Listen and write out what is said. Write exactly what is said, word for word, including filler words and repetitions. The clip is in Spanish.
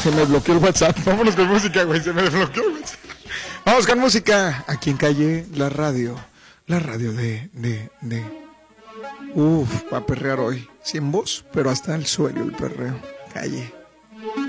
Se me bloqueó el WhatsApp. Vámonos con música, güey. Se me desbloqueó el WhatsApp. Vamos con música. Aquí en Calle, la radio. La radio de... de, de... Uf, va a perrear hoy. Sin voz, pero hasta el suelo el perreo. Calle.